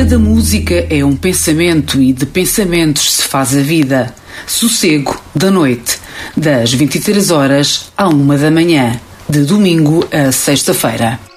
Cada música é um pensamento e de pensamentos se faz a vida. Sossego da noite, das 23 horas à 1 da manhã, de domingo a sexta-feira.